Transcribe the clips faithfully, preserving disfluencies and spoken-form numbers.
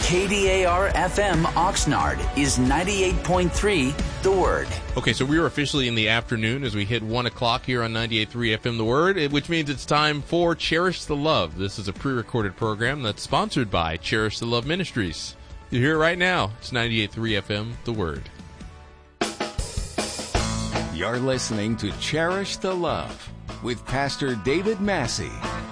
K D A R F M Oxnard is ninety-eight point three The Word. Okay, so we are officially in the afternoon as we hit one o'clock here on ninety-eight point three F M The Word, which means it's time for Cherish the Love. This is a pre-recorded program that's sponsored by Cherish the Love Ministries. You hear it right now. It's ninety-eight point three F M The Word. You're listening to Cherish the Love with Pastor David Massey.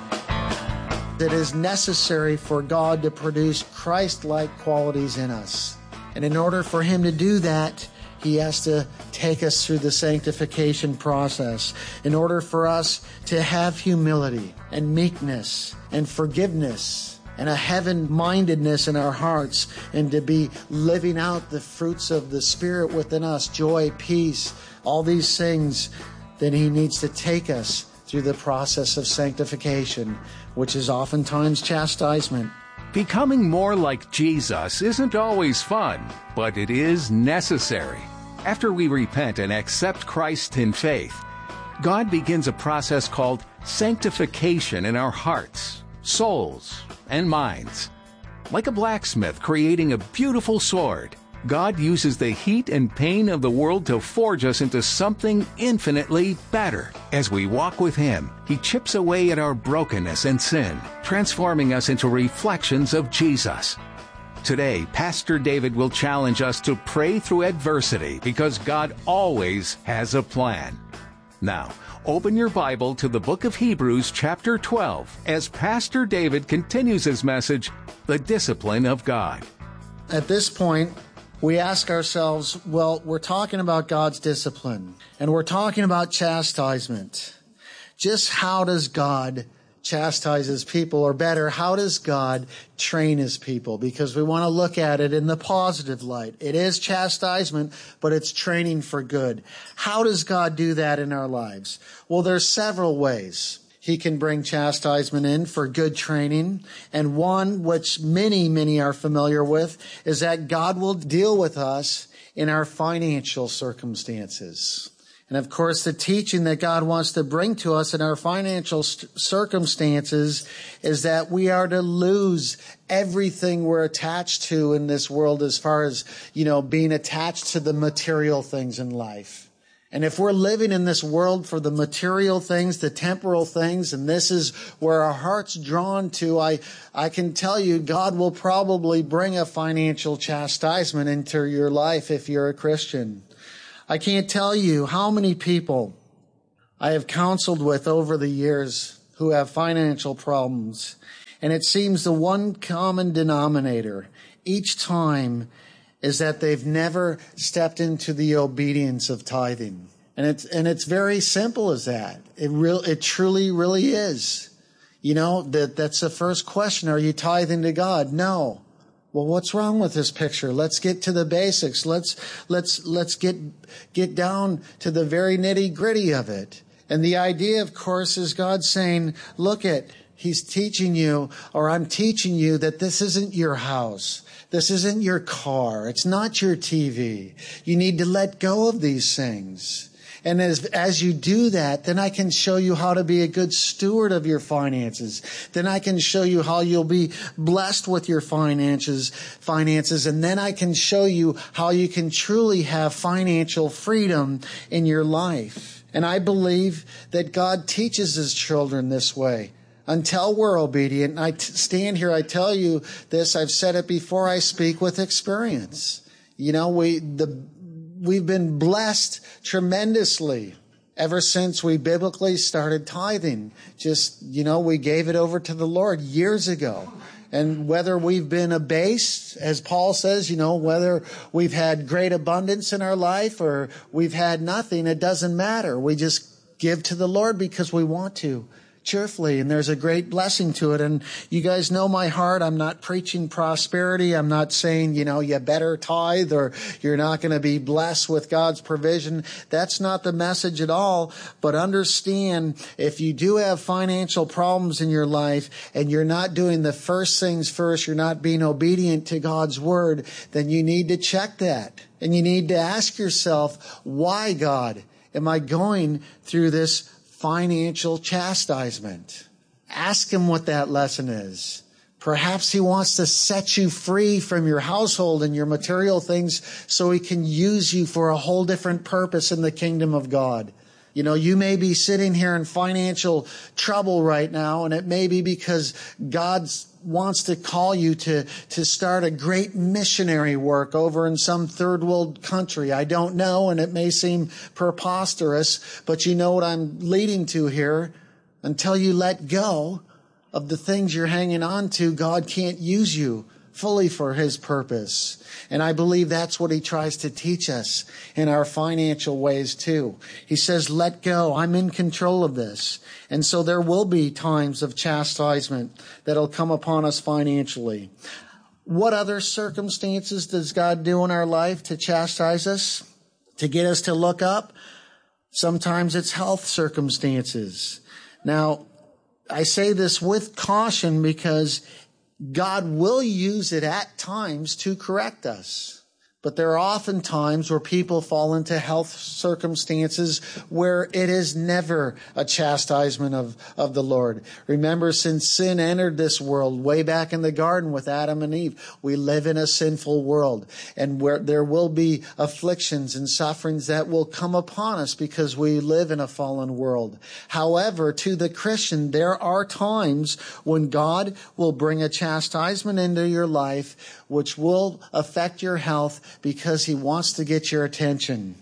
It is necessary for God to produce Christ-like qualities in us. And in order for Him to do that, He has to take us through the sanctification process in order for us to have humility and meekness and forgiveness and a heaven-mindedness in our hearts and to be living out the fruits of the Spirit within us, joy, peace, all these things. Then He needs to take us through the process of sanctification, which is oftentimes chastisement. Becoming more like Jesus isn't always fun, but it is necessary. After we repent and accept Christ in faith, God begins a process called sanctification in our hearts, souls, and minds. Like a blacksmith creating a beautiful sword, God uses the heat and pain of the world to forge us into something infinitely better. As we walk with Him, He chips away at our brokenness and sin, transforming us into reflections of Jesus. Today, Pastor David will challenge us to pray through adversity because God always has a plan. Now, open your Bible to the book of Hebrews chapter twelve as Pastor David continues his message, The Discipline of God. At this point, we ask ourselves, well, we're talking about God's discipline, and we're talking about chastisement. Just how does God chastise His people, or better, how does God train His people? Because we want to look at it in the positive light. It is chastisement, but it's training for good. How does God do that in our lives? Well, there's several ways He can bring chastisement in for good training. And one which many, many are familiar with is that God will deal with us in our financial circumstances. And of course, the teaching that God wants to bring to us in our financial st- circumstances is that we are to lose everything we're attached to in this world as far as, you know, being attached to the material things in life. And if we're living in this world for the material things, the temporal things, and this is where our heart's drawn to, I, I can tell you God will probably bring a financial chastisement into your life if you're a Christian. I can't tell you how many people I have counseled with over the years who have financial problems. And it seems the one common denominator each time is that they've never stepped into the obedience of tithing. And it's, and it's very simple as that. It real, it truly, really is. You know, that, that's the first question. Are you tithing to God? No. Well, what's wrong with this picture? Let's get to the basics. Let's, let's, let's get, get down to the very nitty gritty of it. And the idea, of course, is God saying, look at, He's teaching you, or I'm teaching you that this isn't your house. This isn't your car. It's not your T V. You need to let go of these things. And as, as you do that, then I can show you how to be a good steward of your finances. Then I can show you how you'll be blessed with your finances, finances. And then I can show you how you can truly have financial freedom in your life. And I believe that God teaches His children this way. Until we're obedient, and I t- stand here, I tell you this, I've said it before, I speak with experience. You know, we, the, we've been blessed tremendously ever since we biblically started tithing. Just, you know, we gave it over to the Lord years ago. And whether we've been abased, as Paul says, you know, whether we've had great abundance in our life or we've had nothing, it doesn't matter. We just give to the Lord because we want to. Cheerfully, and there's a great blessing to it. And you guys know my heart. I'm not preaching prosperity. I'm not saying, you know, you better tithe or you're not going to be blessed with God's provision. That's not the message at all. But understand, if you do have financial problems in your life and you're not doing the first things first, you're not being obedient to God's word, then you need to check that. And you need to ask yourself, why, God, am I going through this financial chastisement? Ask Him what that lesson is. Perhaps he wants to set you free from your household and your material things so he can use you for a whole different purpose in the kingdom of God. You know, you may be sitting here in financial trouble right now, and it may be because God wants to call you to, to start a great missionary work over in some third world country. I don't know, and it may seem preposterous, but you know what I'm leading to here. Until you let go of the things you're hanging on to, God can't use you fully for his purpose. And I believe that's what he tries to teach us in our financial ways too. He says, let go. I'm in control of this. And so there will be times of chastisement that'll come upon us financially. What other circumstances does God do in our life to chastise us, to get us to look up? Sometimes it's health circumstances. Now, I say this with caution because God will use it at times to correct us. But there are often times where people fall into health circumstances where it is never a chastisement of, of the Lord. Remember, since sin entered this world way back in the garden with Adam and Eve, we live in a sinful world. And where there will be afflictions and sufferings that will come upon us because we live in a fallen world. However, to the Christian, there are times when God will bring a chastisement into your life which will affect your health because he wants to get your attention.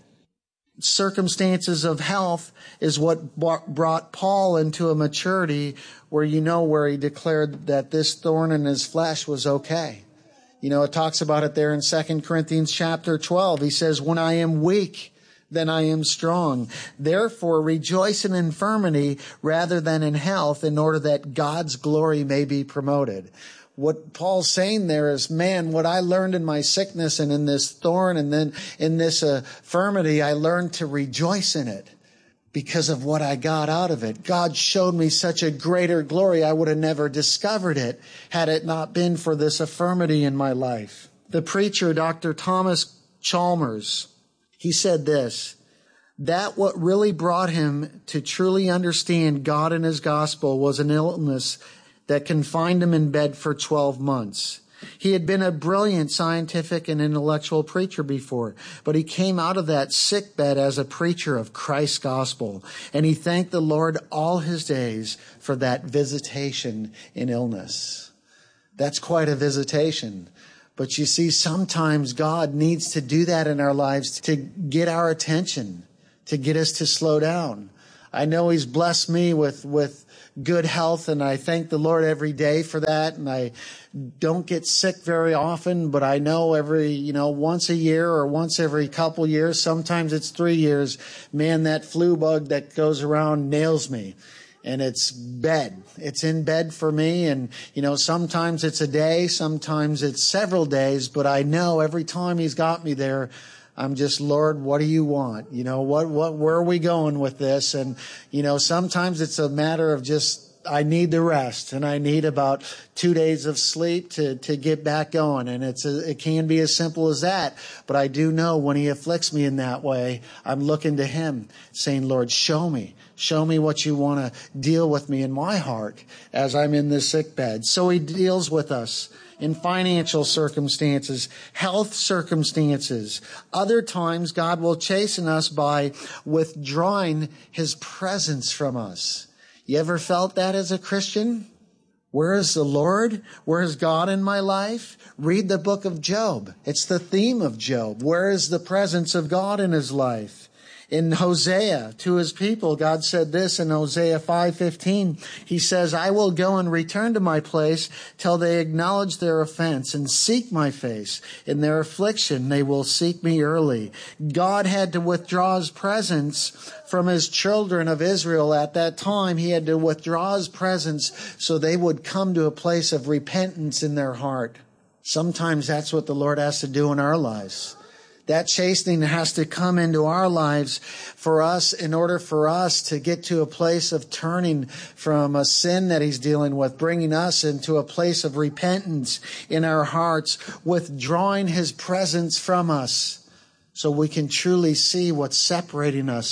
Circumstances of health is what brought Paul into a maturity where you know where he declared that this thorn in his flesh was okay. You know, it talks about it there in Second Corinthians chapter twelve. He says, when I am weak, then I am strong. Therefore, rejoice in infirmity rather than in health, in order that God's glory may be promoted. What Paul's saying there is, man, what I learned in my sickness and in this thorn and then in this infirmity, I learned to rejoice in it because of what I got out of it. God showed me such a greater glory. I would have never discovered it had it not been for this infirmity in my life. The preacher, Doctor Thomas Chalmers, he said this, that what really brought him to truly understand God and his gospel was an illness that confined him in bed for twelve months. He had been a brilliant scientific and intellectual preacher before, but he came out of that sick bed as a preacher of Christ's gospel, and he thanked the Lord all his days for that visitation in illness. That's quite a visitation. But you see, sometimes God needs to do that in our lives to get our attention, to get us to slow down. I know he's blessed me with, with good health, and I thank the Lord every day for that. And I don't get sick very often, but I know every, you know, once a year or once every couple years, sometimes it's three years, man, that flu bug that goes around nails me. And it's bed. It's in bed for me. And, you know, sometimes it's a day, sometimes it's several days, but I know every time he's got me there, I'm just, Lord, what do you want? You know, what, what, where are we going with this? And, you know, sometimes it's a matter of just, I need the rest, and I need about two days of sleep to, to get back going. And it's a, it can be as simple as that. But I do know when he afflicts me in that way, I'm looking to him saying, Lord, show me, show me what you want to deal with me in my heart as I'm in this sick bed. So he deals with us in financial circumstances, health circumstances. Other times, God will chasten us by withdrawing his presence from us. You ever felt that as a Christian? Where is the Lord? Where is God in my life? Read the book of Job. It's the theme of Job. Where is the presence of God in his life? In Hosea, to his people, God said this in Hosea five fifteen. He says, I will go and return to my place till they acknowledge their offense and seek my face. In their affliction, they will seek me early. God had to withdraw his presence from his children of Israel at that time. He had to withdraw his presence so they would come to a place of repentance in their heart. Sometimes that's what the Lord has to do in our lives. That chastening has to come into our lives for us in order for us to get to a place of turning from a sin that he's dealing with, bringing us into a place of repentance in our hearts, withdrawing his presence from us so we can truly see what's separating us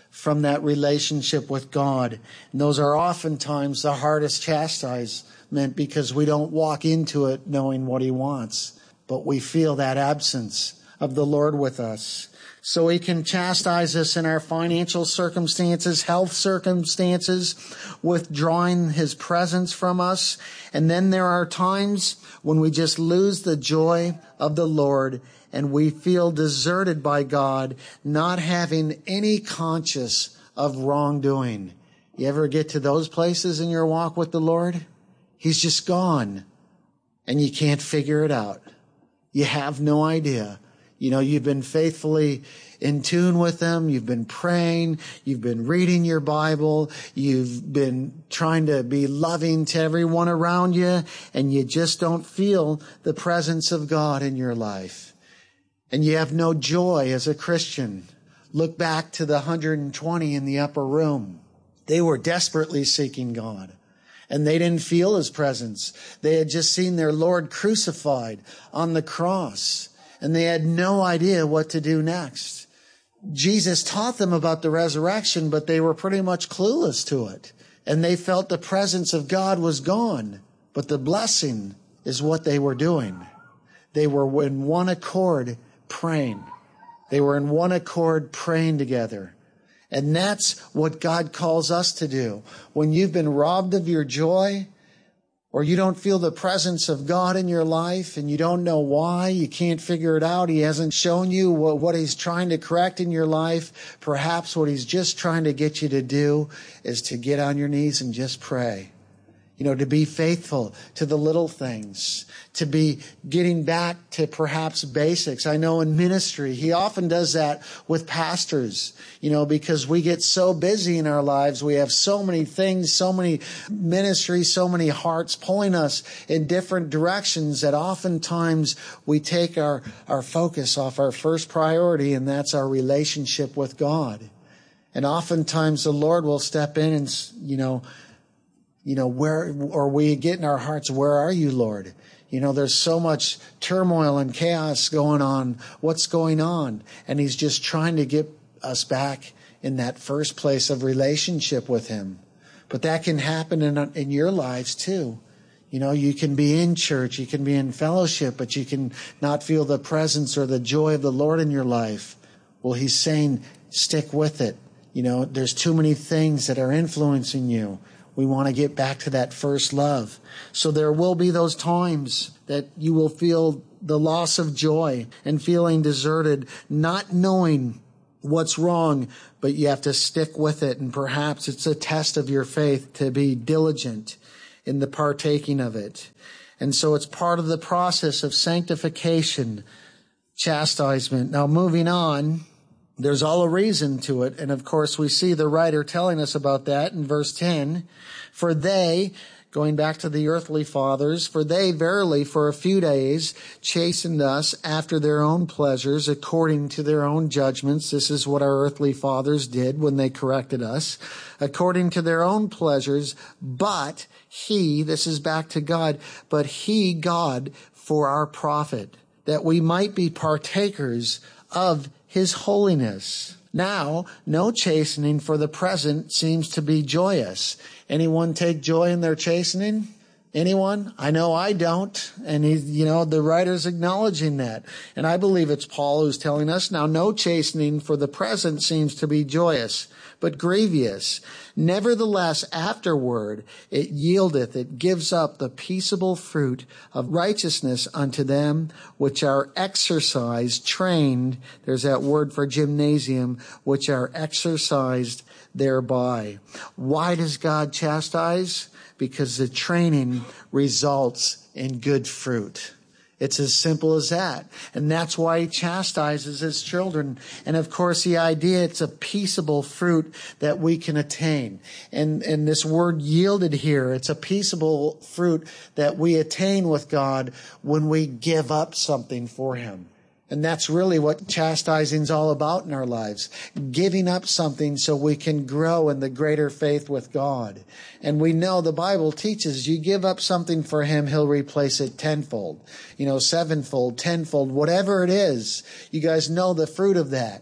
from that relationship with God. And those are oftentimes the hardest chastisement because we don't walk into it knowing what he wants, but we feel that absence of the Lord with us. So he can chastise us in our financial circumstances, health circumstances, withdrawing his presence from us. And then there are times when we just lose the joy of the Lord and we feel deserted by God, not having any conscience of wrongdoing. You ever get to those places in your walk with the Lord? He's just gone and you can't figure it out. You have no idea. You know, you've been faithfully in tune with him. You've been praying. You've been reading your Bible. You've been trying to be loving to everyone around you, and you just don't feel the presence of God in your life. And you have no joy as a Christian. Look back to the one hundred twenty in the upper room. They were desperately seeking God, and they didn't feel his presence. They had just seen their Lord crucified on the cross, and they had no idea what to do next. Jesus taught them about the resurrection, but they were pretty much clueless to it. And they felt the presence of God was gone. But the blessing is what they were doing. They were in one accord praying. They were in one accord praying together. And that's what God calls us to do. When you've been robbed of your joy, or you don't feel the presence of God in your life and you don't know why, you can't figure it out, he hasn't shown you what, what he's trying to correct in your life, perhaps what he's just trying to get you to do is to get on your knees and just pray. You know, to be faithful to the little things, to be getting back to perhaps basics. I know in ministry, he often does that with pastors, you know, because we get so busy in our lives. We have so many things, so many ministries, so many hearts pulling us in different directions that oftentimes we take our, our focus off our first priority, and that's our relationship with God. And oftentimes the Lord will step in and, you know, You know, where, or we get in our hearts, where are you, Lord? You know, there's so much turmoil and chaos going on. What's going on? And he's just trying to get us back in that first place of relationship with him. But that can happen in, in your lives too. You know, you can be in church, you can be in fellowship, but you can not feel the presence or the joy of the Lord in your life. Well, he's saying, stick with it. You know, there's too many things that are influencing you. We want to get back to that first love. So there will be those times that you will feel the loss of joy and feeling deserted, not knowing what's wrong, but you have to stick with it. And perhaps it's a test of your faith to be diligent in the partaking of it. And so it's part of the process of sanctification, chastisement. Now, moving on, there's all a reason to it. And of course, we see the writer telling us about that in verse ten. For they, going back to the earthly fathers, for they verily for a few days chastened us after their own pleasures, according to their own judgments. This is what our earthly fathers did when they corrected us, according to their own pleasures. But he, this is back to God, but he, God, for our profit, that we might be partakers of his holiness. Now, no chastening for the present seems to be joyous. Anyone take joy in their chastening? Anyone? I know I don't. And he, you know, the writer's acknowledging that. And I believe it's Paul who's telling us, now no chastening for the present seems to be joyous, but grievous. Nevertheless, afterward it yieldeth, it gives up the peaceable fruit of righteousness unto them which are exercised, trained, there's that word for gymnasium, which are exercised thereby. Why does God chastise? Because the training results in good fruit. It's as simple as that. And that's why he chastises his children. And of course, the idea, it's a peaceable fruit that we can attain. And, and this word yielded here, it's a peaceable fruit that we attain with God when we give up something for him. And that's really what chastising is all about in our lives. Giving up something so we can grow in the greater faith with God. And we know the Bible teaches you give up something for him, he'll replace it tenfold. You know, sevenfold, tenfold, whatever it is. You guys know the fruit of that.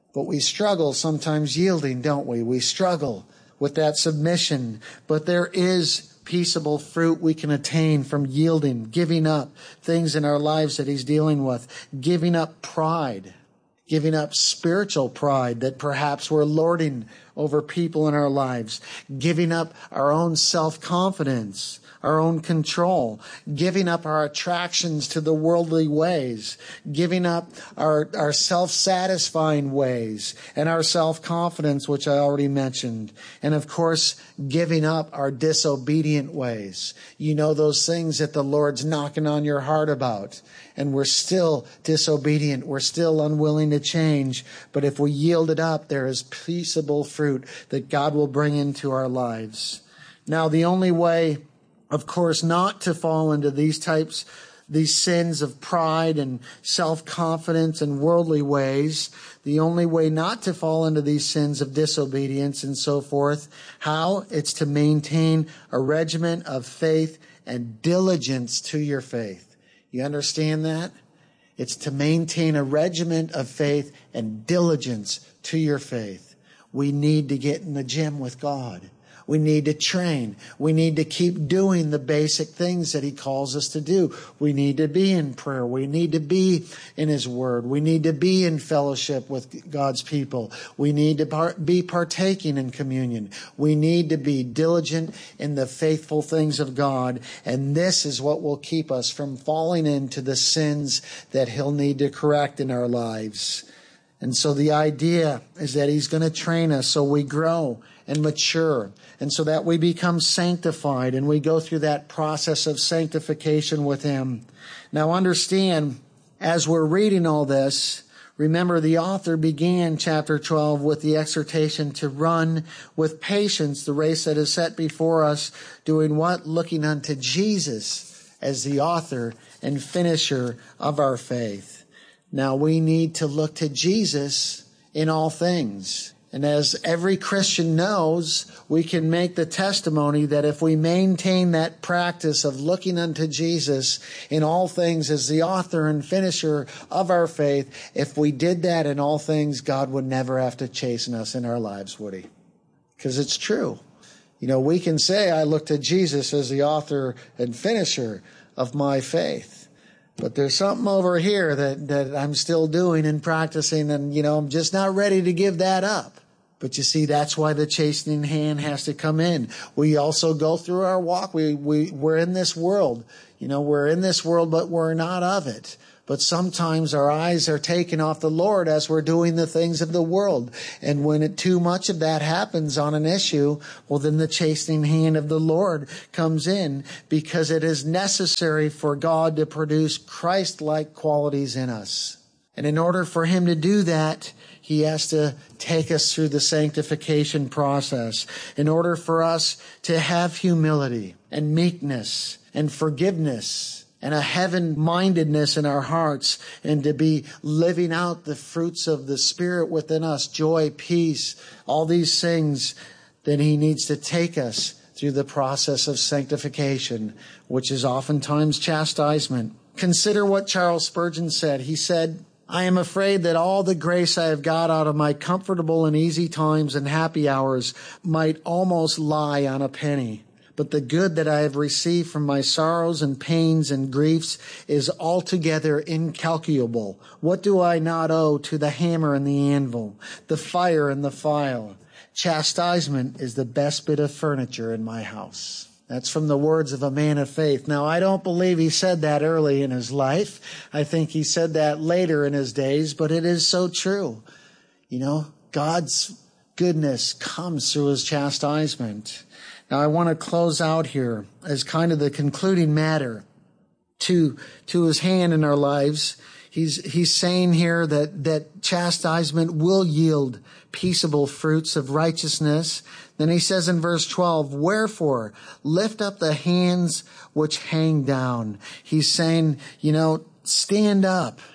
But we struggle sometimes yielding, don't we? We struggle with that submission. But there is peaceable fruit we can attain from yielding, giving up things in our lives that he's dealing with, giving up pride, giving up spiritual pride that perhaps we're lording over people in our lives, giving up our own self-confidence, our own control, giving up our attractions to the worldly ways, giving up our, our self-satisfying ways and our self-confidence, which I already mentioned. And of course, giving up our disobedient ways. You know, those things that the Lord's knocking on your heart about. And we're still disobedient. We're still unwilling to change. But if we yield it up, there is peaceable fruit that God will bring into our lives. Now, the only way, of course, not to fall into these types, these sins of pride and self-confidence and worldly ways, the only way not to fall into these sins of disobedience and so forth, how? It's to maintain a regimen of faith and diligence to your faith. You understand that? It's to maintain a regimen of faith and diligence to your faith. We need to get in the gym with God. We need to train. We need to keep doing the basic things that he calls us to do. We need to be in prayer. We need to be in his word. We need to be in fellowship with God's people. We need to par- be partaking in communion. We need to be diligent in the faithful things of God. And this is what will keep us from falling into the sins that he'll need to correct in our lives. And so the idea is that he's going to train us so we grow and mature, and so that we become sanctified and we go through that process of sanctification with him. Now understand, as we're reading all this, remember the author began chapter twelve with the exhortation to run with patience the race that is set before us, doing what? Looking unto Jesus as the author and finisher of our faith. Now we need to look to Jesus in all things. And as every Christian knows, we can make the testimony that if we maintain that practice of looking unto Jesus in all things as the author and finisher of our faith, if we did that in all things, God would never have to chasten us in our lives, would he? Because it's true. You know, we can say, I look to Jesus as the author and finisher of my faith. But there's something over here that, that I'm still doing and practicing, and, you know, I'm just not ready to give that up. But you see, that's why the chastening hand has to come in. We also go through our walk. We, we, we're in this world. You know, we're in this world, but we're not of it. But sometimes our eyes are taken off the Lord as we're doing the things of the world. And when it, too much of that happens on an issue, well, then the chastening hand of the Lord comes in, because it is necessary for God to produce Christ-like qualities in us. And in order for him to do that, he has to take us through the sanctification process in order for us to have humility and meekness and forgiveness and a heaven-mindedness in our hearts, and to be living out the fruits of the Spirit within us, joy, peace, all these things. Then he needs to take us through the process of sanctification, which is oftentimes chastisement. Consider what Charles Spurgeon said. He said, I am afraid that all the grace I have got out of my comfortable and easy times and happy hours might almost lie on a penny. But the good that I have received from my sorrows and pains and griefs is altogether incalculable. What do I not owe to the hammer and the anvil, the fire and the file? Chastisement is the best bit of furniture in my house. That's from the words of a man of faith. Now, I don't believe he said that early in his life. I think he said that later in his days, but it is so true. You know, God's goodness comes through his chastisement. Now, I want to close out here as kind of the concluding matter to, to his hand in our lives. He's, he's saying here that, that chastisement will yield peaceable fruits of righteousness. Then he says in verse twelve, wherefore lift up the hands which hang down. He's saying, you know, stand up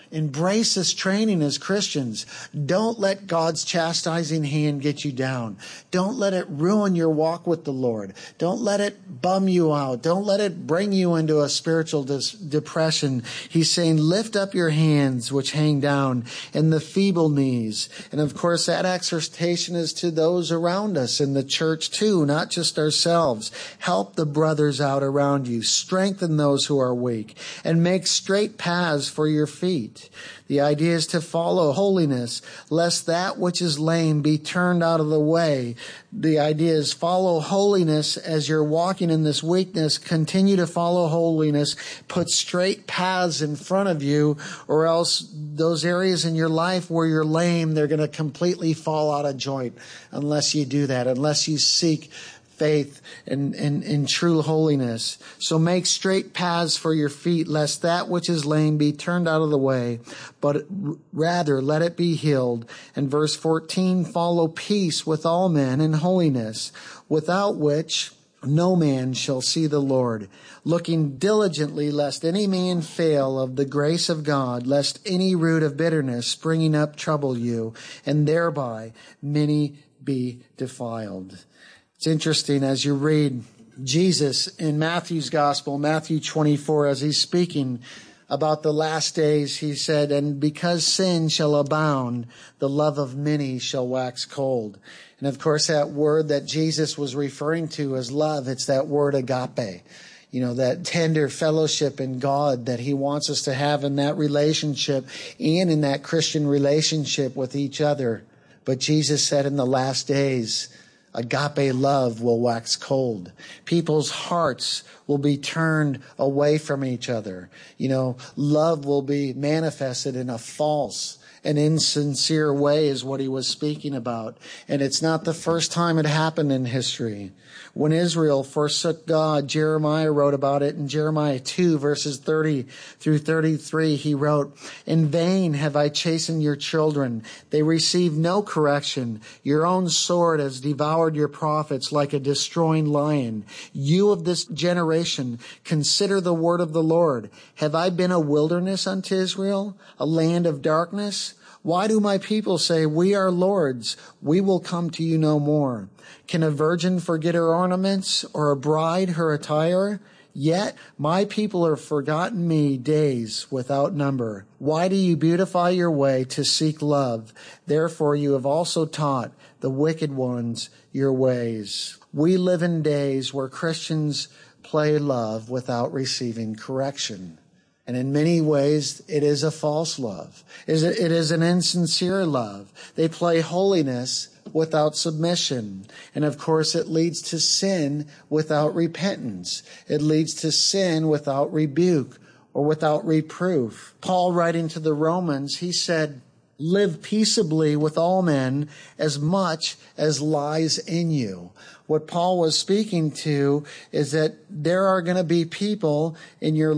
Embrace this training as Christians. Don't let God's chastising hand get you down. Don't let it ruin your walk with the Lord. Don't let it bum you out. Don't let it bring you into a spiritual dis- depression. He's saying, lift up your hands which hang down and the feeble knees. And of course, that exhortation is to those around us in the church too, not just ourselves. Help the brothers out around you. Strengthen those who are weak and make straight paths for your feet. The idea is to follow holiness, lest that which is lame be turned out of the way. The idea is follow holiness as you're walking in this weakness. Continue to follow holiness. Put straight paths in front of you, or else those areas in your life where you're lame, they're going to completely fall out of joint unless you do that, unless you seek faith and, and, and true holiness. So make straight paths for your feet, lest that which is lame be turned out of the way, but rather let it be healed. And verse fourteen, follow peace with all men and holiness, without which no man shall see the Lord, looking diligently lest any man fail of the grace of God, lest any root of bitterness springing up trouble you, and thereby many be defiled. It's interesting as you read Jesus in Matthew's gospel, Matthew twenty-four, as he's speaking about the last days, he said, and because sin shall abound, the love of many shall wax cold. And of course, that word that Jesus was referring to as love, it's that word agape. You know, that tender fellowship in God that he wants us to have in that relationship and in that Christian relationship with each other. But Jesus said in the last days, agape love will wax cold. People's hearts will be turned away from each other. You know, love will be manifested in a false and insincere way is what he was speaking about. And it's not the first time it happened in history. When Israel forsook God, Jeremiah wrote about it in Jeremiah two, verses thirty through thirty-three. He wrote, in vain have I chastened your children. They receive no correction. Your own sword has devoured your prophets like a destroying lion. You of this generation, consider the word of the Lord. Have I been a wilderness unto Israel, a land of darkness? Why do my people say, we are Lord's, we will come to you no more? Can a virgin forget her ornaments, or a bride her attire? Yet my people have forgotten me days without number. Why do you beautify your way to seek love? Therefore you have also taught the wicked ones your ways. We live in days where Christians play love without receiving correction. And in many ways, it is a false love. It is an insincere love. They play holiness without submission. And of course, it leads to sin without repentance. It leads to sin without rebuke or without reproof. Paul, writing to the Romans, he said, live peaceably with all men as much as lies in you. What Paul was speaking to is that there are going to be people in your